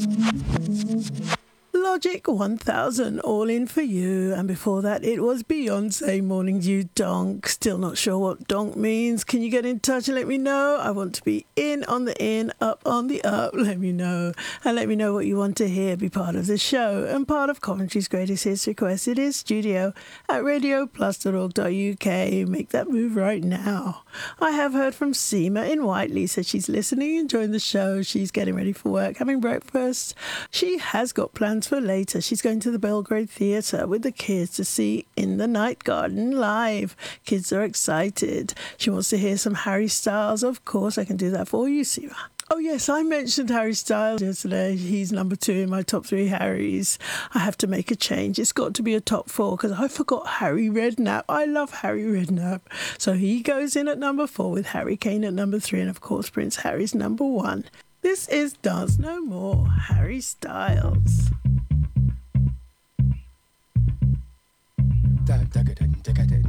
Logic 1000, All In For You, and before that it was Beyonce, Morning Dew Donk. Still not sure what donk means. Can you get in touch and let me know? I want to be in on the in, up on the up. Let me know, and let me know what you want to hear. Be part of the show and part of Coventry's Greatest Hits Request. It is studio at radioplus.org.uk. Make that move right now. I have heard from Seema in Whiteley, said she's listening, enjoying the show. She's getting ready for work, having breakfast. She has got plans for later. She's going to the Belgrade Theatre with the kids to see In the Night Garden live. Kids are excited. She wants to hear some Harry Styles. Of course, I can do that for you, Seema. Oh yes, I mentioned Harry Styles yesterday. He's number 2 in my top 3 Harrys. I have to make a change. It's got to be a top 4 because I forgot Harry Redknapp. I love Harry Redknapp. So he goes in at number 4 with Harry Kane at number 3 and of course Prince Harry's number 1. This is Dance No More, Harry Styles.